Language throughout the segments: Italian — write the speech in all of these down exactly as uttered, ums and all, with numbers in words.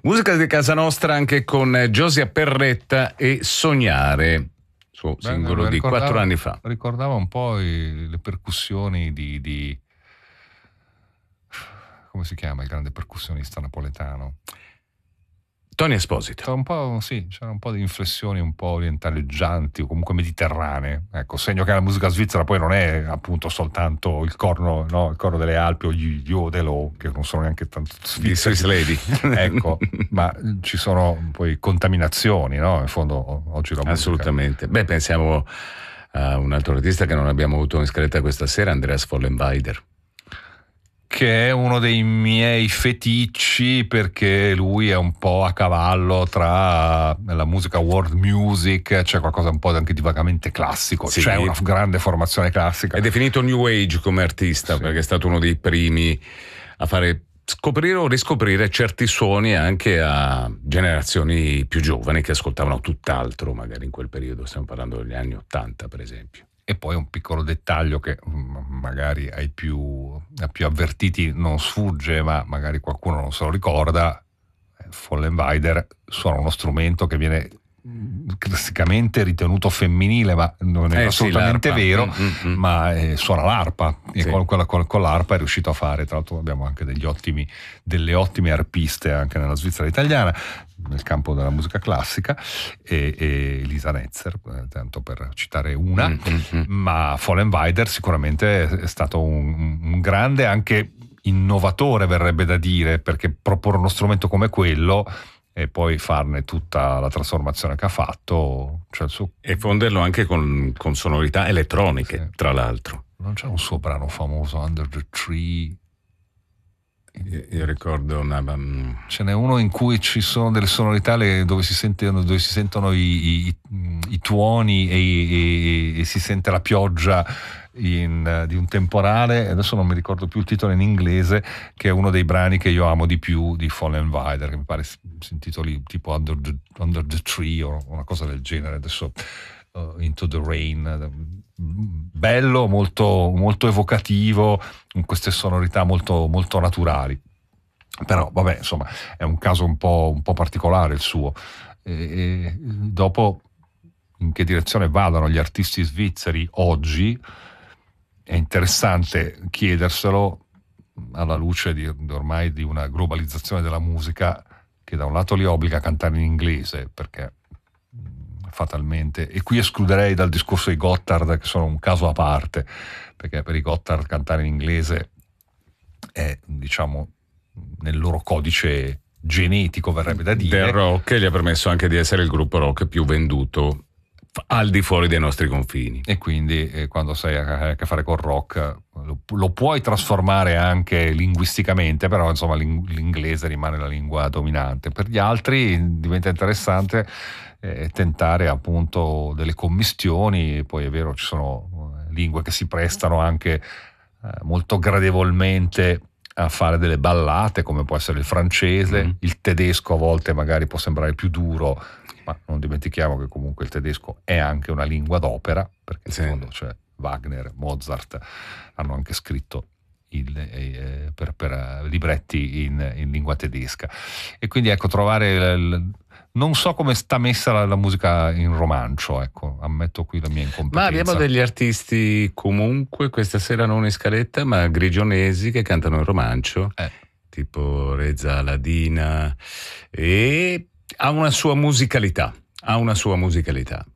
Musica di casa nostra anche con Giosia Perretta e Sognare, suo Beh, singolo di quattro anni fa. Ricordava un po' i, le percussioni di, di... come si chiama il grande percussionista napoletano? Tony Esposito. Un po', sì, c'era un po' di inflessioni un po' orientaleggianti o comunque mediterranee. Ecco, segno che la musica svizzera poi non è appunto soltanto il corno, no, il corno delle Alpi o gli Jodelo, che non sono neanche tanto svizzeri. Swiss Lady. Ecco, ma ci sono poi contaminazioni, no? In fondo oggi la musica. Assolutamente. Beh, pensiamo a un altro artista che non abbiamo avuto in scaletta questa sera, Andreas Vollenweider, che è uno dei miei feticci, perché lui è un po' a cavallo tra la musica world music, c'è qualcosa un po' anche di vagamente classico, sì. C'è una grande formazione classica. È definito New Age come artista, sì, perché è stato uno dei primi a fare scoprire o riscoprire certi suoni anche a generazioni più giovani che ascoltavano tutt'altro, magari in quel periodo, stiamo parlando degli anni Ottanta per esempio. E poi un piccolo dettaglio che magari ai più, ai più avvertiti non sfugge, ma magari qualcuno non se lo ricorda: Vollenweider suona uno strumento che viene classicamente ritenuto femminile, ma non è eh assolutamente sì, vero, mm-hmm. ma eh, suona l'arpa, sì. E con, con, con, con l'arpa è riuscito a fare, tra l'altro abbiamo anche degli ottimi, delle ottime arpiste anche nella Svizzera italiana nel campo della musica classica, e, e Lisa Netzer, eh, tanto per citare una, mm-hmm. ma Vollenweider sicuramente è stato un, un grande anche innovatore, verrebbe da dire, perché proporre uno strumento come quello e poi farne tutta la trasformazione che ha fatto, cioè il suo... e fonderlo anche con, con sonorità elettroniche, sì. Tra l'altro non c'è un suo brano famoso, Under the Tree? Io, io ricordo una... ce n'è uno in cui ci sono delle sonorità le, dove si sentono, dove si sentono i, i, i tuoni e, i, e, e si sente la pioggia in, di un temporale. Adesso non mi ricordo più il titolo in inglese, che è uno dei brani che io amo di più di Vollenweider, che mi pare si, si intitoli tipo Under the, Under the Tree o una cosa del genere. Adesso uh, Into the Rain, bello, molto, molto evocativo, con queste sonorità molto, molto naturali. Però vabbè, insomma, è un caso un po', un po' particolare il suo. E, e dopo in che direzione vadano gli artisti svizzeri oggi è interessante chiederselo alla luce di, ormai di una globalizzazione della musica che da un lato li obbliga a cantare in inglese, perché fatalmente, e qui escluderei dal discorso i Gotthard, che sono un caso a parte, perché per i Gotthard cantare in inglese è, diciamo, nel loro codice genetico, verrebbe da dire. Del rock gli ha permesso anche di essere il gruppo rock più venduto al di fuori dei nostri confini, e quindi eh, quando sei a, a che fare col rock lo, lo puoi trasformare anche linguisticamente, però insomma l'inglese rimane la lingua dominante. Per gli altri diventa interessante eh, tentare appunto delle commistioni. Poi è vero, ci sono lingue che si prestano anche eh, molto gradevolmente a fare delle ballate, come può essere il francese, mm. il tedesco a volte magari può sembrare più duro, ma non dimentichiamo che comunque il tedesco è anche una lingua d'opera, perché sì. in fondo, cioè, Wagner, Mozart hanno anche scritto il, eh, per, per libretti in, in lingua tedesca. E quindi ecco, trovare il, non so come sta messa la, la musica in romancio, ecco, ammetto qui la mia incompetenza. Ma abbiamo degli artisti comunque questa sera non in scaletta, ma grigionesi, che cantano in romancio, eh. tipo Reza Ladina, e ha una sua musicalità, ha una sua musicalità.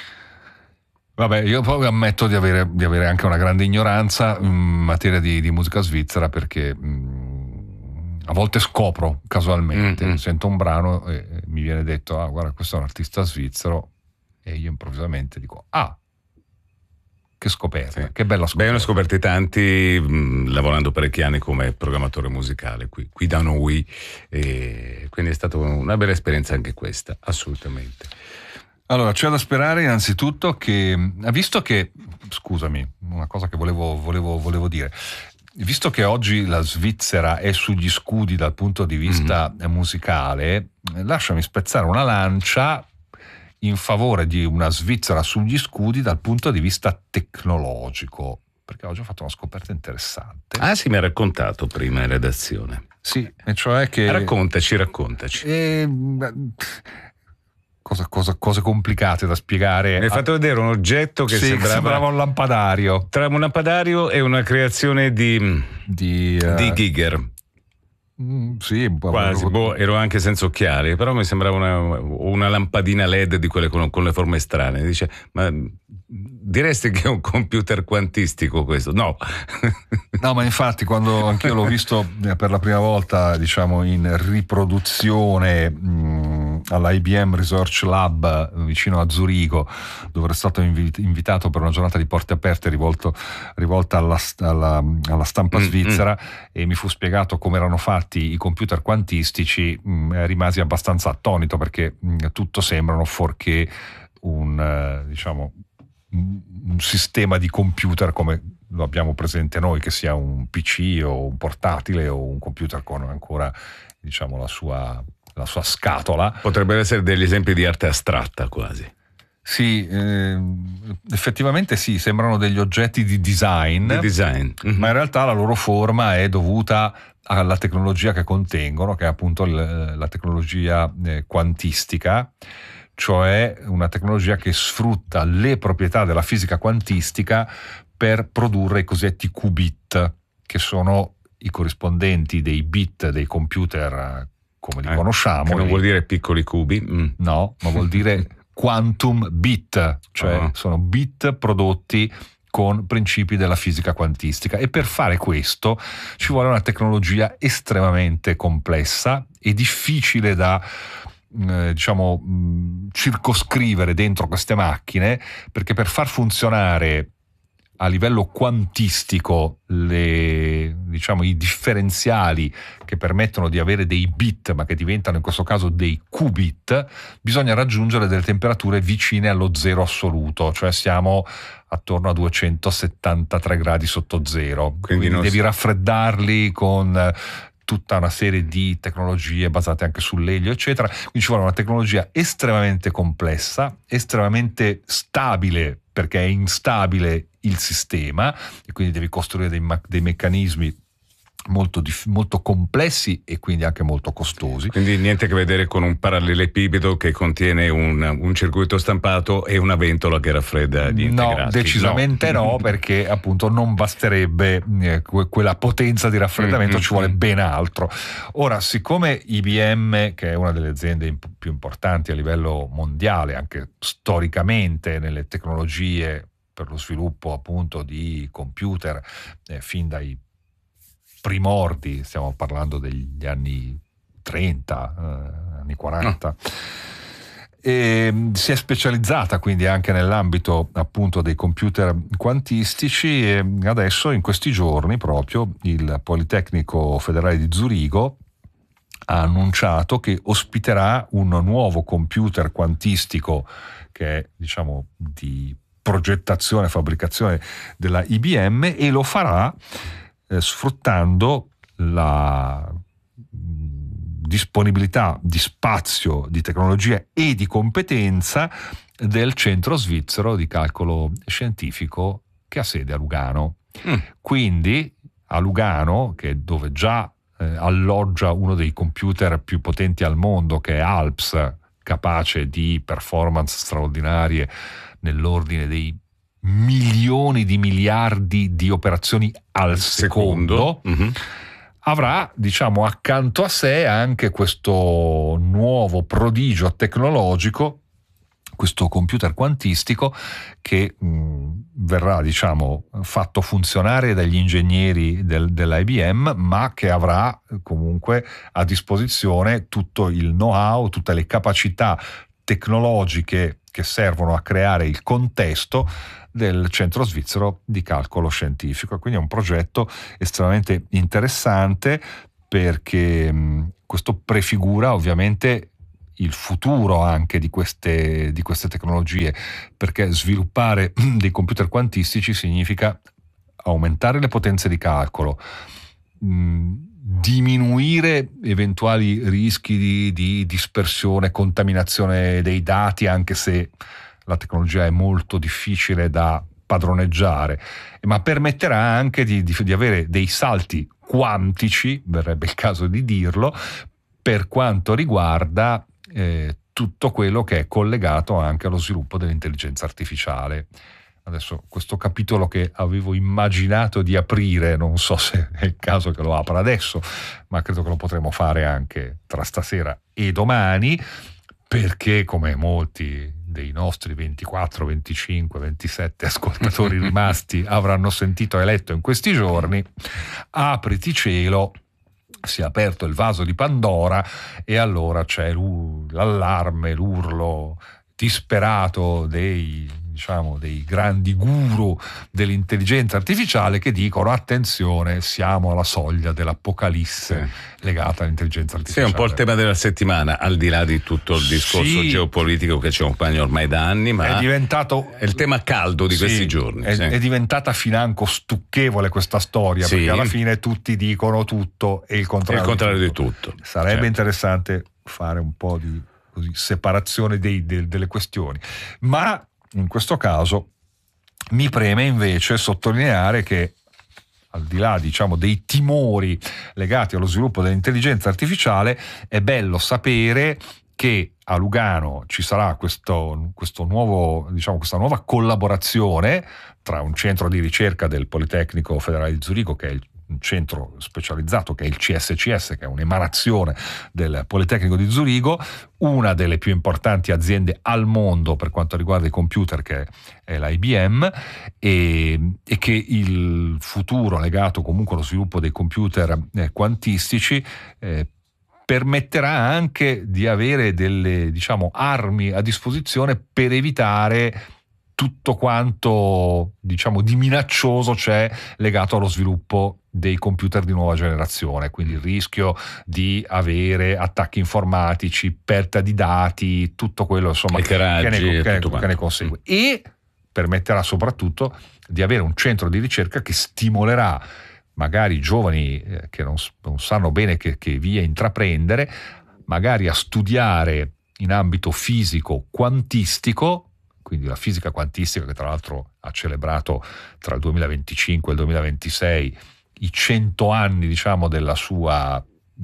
Vabbè, io poi ammetto di avere, di avere anche una grande ignoranza in materia di, di musica svizzera, perché mh, a volte scopro casualmente, mm-hmm. sento un brano e, e mi viene detto: ah, guarda, questo è un artista svizzero, e io improvvisamente dico: ah, che scoperta, sì. Che bella scoperta. Beh, ne ho scoperti tanti mh, lavorando parecchi anni come programmatore musicale qui, qui da noi, e quindi è stata una bella esperienza anche questa, assolutamente. Allora, c'è da sperare innanzitutto che, visto che, scusami, una cosa che volevo, volevo, volevo dire, visto che oggi la Svizzera è sugli scudi dal punto di vista mm-hmm. musicale, lasciami spezzare una lancia in favore di una Svizzera sugli scudi dal punto di vista tecnologico, perché oggi ho fatto una scoperta interessante. Ah sì, mi ha raccontato prima in redazione. Sì, e cioè che... Raccontaci, raccontaci. Eh, cosa, cosa, cose complicate da spiegare. Mi hai fatto vedere un oggetto che sì, sembrava, sembrava un lampadario. Tra un lampadario e una creazione di, di, uh, di Giger. Mm, sì, quasi, boh, ero anche senza occhiali, però mi sembrava una, una lampadina L E D di quelle con, con le forme strane. Dice, ma diresti che è un computer quantistico questo? No. No, ma infatti quando anch'io l'ho visto per la prima volta, diciamo, in riproduzione mh, all'I B M Research Lab vicino a Zurigo, dove ero stato invi- invitato per una giornata di porte aperte rivolto, rivolta alla, alla, alla stampa mm, svizzera, mm. e mi fu spiegato come erano fatti i computer quantistici, mh, rimasi abbastanza attonito, perché mh, tutto sembrano fuorché un, eh, diciamo, un, un sistema di computer come lo abbiamo presente noi, che sia un P C o un portatile o un computer con ancora, diciamo, la sua, la sua scatola. Potrebbero essere degli esempi di arte astratta quasi. Sì, eh, effettivamente sì, sembrano degli oggetti di design, di design. Mm-hmm. Ma in realtà la loro forma è dovuta alla tecnologia che contengono, che è appunto il, la tecnologia eh, quantistica, cioè una tecnologia che sfrutta le proprietà della fisica quantistica per produrre i cosiddetti qubit, che sono i corrispondenti dei bit dei computer come li eh, conosciamo. Che non li... vuol dire piccoli cubi. Mm. No, ma vuol dire quantum bit, cioè uh-huh. sono bit prodotti con principi della fisica quantistica, e per fare questo ci vuole una tecnologia estremamente complessa e difficile da eh, diciamo mh, circoscrivere dentro queste macchine, perché per far funzionare a livello quantistico le, diciamo, i differenziali che permettono di avere dei bit, ma che diventano in questo caso dei qubit, bisogna raggiungere delle temperature vicine allo zero assoluto, cioè siamo attorno a duecentosettantatré gradi sotto zero. Quindi, Quindi devi si... raffreddarli con tutta una serie di tecnologie basate anche sull'elio, eccetera. Quindi ci vuole una tecnologia estremamente complessa, estremamente stabile, perché è instabile il sistema, e quindi devi costruire dei, ma- dei meccanismi molto, dif- molto complessi e quindi anche molto costosi. Quindi niente a che vedere con un parallelepipedo che contiene un, un circuito stampato e una ventola che raffredda gli integrati. No, decisamente no, no perché appunto non basterebbe eh, que- quella potenza di raffreddamento, mm-hmm. ci vuole ben altro. Ora, siccome I B M, che è una delle aziende imp- più importanti a livello mondiale, anche storicamente nelle tecnologie per lo sviluppo appunto di computer, eh, fin dai primordi, stiamo parlando degli anni trenta, eh, anni quaranta, mm. e si è specializzata quindi anche nell'ambito appunto dei computer quantistici, e adesso in questi giorni proprio il Politecnico Federale di Zurigo ha annunciato che ospiterà un nuovo computer quantistico che è, diciamo, di progettazione e fabbricazione della I B M, e lo farà eh, sfruttando la mh, disponibilità di spazio, di tecnologia e di competenza del Centro Svizzero di Calcolo Scientifico, che ha sede a Lugano. Mm. Quindi a Lugano, che è dove già eh, alloggia uno dei computer più potenti al mondo, che è ALPS, capace di performance straordinarie nell'ordine dei milioni di miliardi di operazioni al secondo, secondo. Mm-hmm. avrà, diciamo, accanto a sé anche questo nuovo prodigio tecnologico, questo computer quantistico che mh, verrà, diciamo, fatto funzionare dagli ingegneri del, dell'I B M, ma che avrà comunque a disposizione tutto il know-how, tutte le capacità tecnologiche che servono a creare il contesto del Centro Svizzero di Calcolo Scientifico. Quindi è un progetto estremamente interessante, perché mh, questo prefigura ovviamente il futuro anche di queste, di queste tecnologie, perché sviluppare dei computer quantistici significa aumentare le potenze di calcolo, mh, diminuire eventuali rischi di, di dispersione, contaminazione dei dati, anche se la tecnologia è molto difficile da padroneggiare, ma permetterà anche di, di, di avere dei salti quantici, verrebbe il caso di dirlo, per quanto riguarda eh, tutto quello che è collegato anche allo sviluppo dell'intelligenza artificiale. Adesso questo capitolo che avevo immaginato di aprire, non so se è il caso che lo apra adesso, ma credo che lo potremo fare anche tra stasera e domani, perché come molti dei nostri ventiquattro, venticinque, ventisette ascoltatori rimasti avranno sentito e letto in questi giorni, apriti cielo, si è aperto il vaso di Pandora e allora c'è l'allarme, l'urlo disperato dei, diciamo, dei grandi guru dell'intelligenza artificiale che dicono: attenzione, siamo alla soglia dell'apocalisse sì. legata all'intelligenza artificiale. Sì, è un po' il tema della settimana, al di là di tutto il discorso sì. geopolitico che ci accompagna ormai da anni, ma è diventato è il tema caldo di sì, questi giorni. È, sì. è diventata financo stucchevole questa storia, sì. perché alla fine tutti dicono tutto e il contrario, il contrario di, di tutto. tutto. Sarebbe certo. interessante fare un po' di così, separazione dei, de, delle questioni, ma in questo caso mi preme invece sottolineare che, al di là, diciamo, dei timori legati allo sviluppo dell'intelligenza artificiale, è bello sapere che a Lugano ci sarà questo, questo nuovo, diciamo, questa nuova collaborazione tra un centro di ricerca del Politecnico Federale di Zurigo, che è il un centro specializzato, che è il C S C S, che è un'emanazione del Politecnico di Zurigo, una delle più importanti aziende al mondo per quanto riguarda i computer, che è l'I B M, e, e che il futuro legato comunque allo sviluppo dei computer eh, quantistici eh, permetterà anche di avere delle, diciamo, armi a disposizione per evitare tutto quanto, diciamo, di minaccioso c'è legato allo sviluppo dei computer di nuova generazione, quindi il rischio di avere attacchi informatici, perdita di dati, tutto quello, insomma, che ne, che, ne, che ne consegue. E permetterà soprattutto di avere un centro di ricerca che stimolerà magari i giovani eh, che non, non sanno bene che, che via intraprendere, magari a studiare in ambito fisico quantistico, quindi la fisica quantistica, che tra l'altro ha celebrato tra il duemilaventicinque e il duemilaventisei i cento anni, diciamo, della sua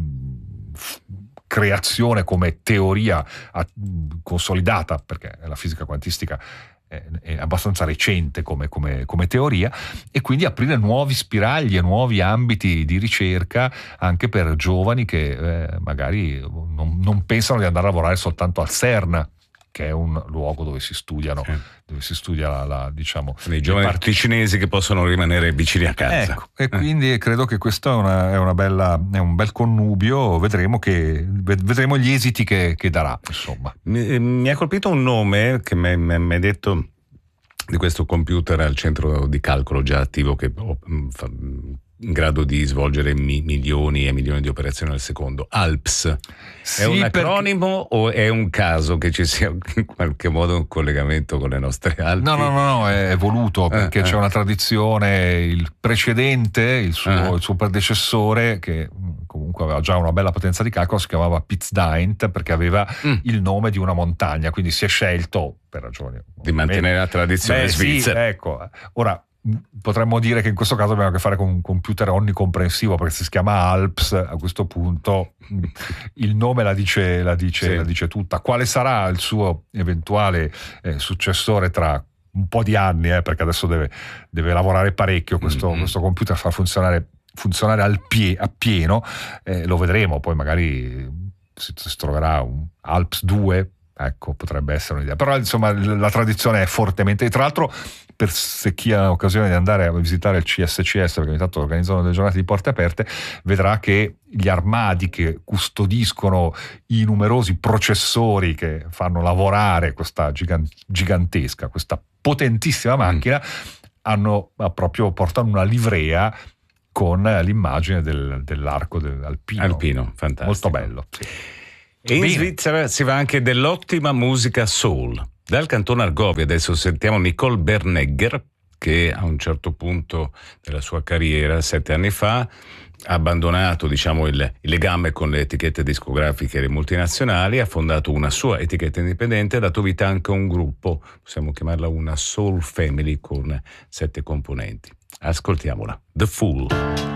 mh, f- creazione come teoria a, mh, consolidata, perché la fisica quantistica è, è abbastanza recente come, come, come teoria, e quindi aprire nuovi spiragli e nuovi ambiti di ricerca anche per giovani che eh, magari non, non pensano di andare a lavorare soltanto al CERN, che è un luogo dove si studiano, sì. dove si studia la, la diciamo, i giovani parti cinesi che possono rimanere vicini a casa. Ecco, e quindi eh. credo che questo è, una, è una bella, è un bel connubio. Vedremo che vedremo gli esiti che, che darà. Insomma, mi, mi ha colpito un nome che mi hai detto di questo computer al centro di calcolo già attivo che oh, fa, in grado di svolgere mi, milioni e milioni di operazioni al secondo. ALPS sì, è un acronimo perché... o è un caso che ci sia in qualche modo un collegamento con le nostre Alpi? No, no, no, no, è voluto perché eh, c'è eh. una tradizione. Il precedente, il suo, eh. il suo predecessore, che comunque aveva già una bella potenza di calcolo, si chiamava Pitzdijnt perché aveva mm. il nome di una montagna, quindi si è scelto per ragioni di mantenere la tradizione Beh, svizzera. Sì, ecco. Ora potremmo dire che in questo caso abbiamo a che fare con un computer onnicomprensivo, perché se si chiama ALPS, a questo punto il nome la dice, la dice, sì. la dice tutta. Quale sarà il suo eventuale eh, successore tra un po' di anni, eh, perché adesso deve, deve lavorare parecchio questo, mm-hmm. questo computer, far funzionare, funzionare al pie, a pieno, eh, lo vedremo, poi magari si, si troverà un ALPS due, ecco, potrebbe essere un'idea. Però insomma la tradizione è fortemente, tra l'altro, per se chi ha occasione di andare a visitare il C S C S, perché ogni tanto organizzano delle giornate di porte aperte, vedrà che gli armadi che custodiscono i numerosi processori che fanno lavorare questa gigantesca, questa potentissima macchina, mm. hanno proprio, portano una livrea con l'immagine del, dell'arco del, alpino. Alpino, fantastico. Molto bello. Sì. E in Bene. Svizzera si va anche dell'ottima musica soul. Dal cantone Argovia adesso sentiamo Nicole Bernegger, che a un certo punto della sua carriera, sette anni fa, ha abbandonato, diciamo, il, il legame con le etichette discografiche e le multinazionali, ha fondato una sua etichetta indipendente e ha dato vita anche a un gruppo, possiamo chiamarla una soul family con sette componenti. Ascoltiamola, The Fool.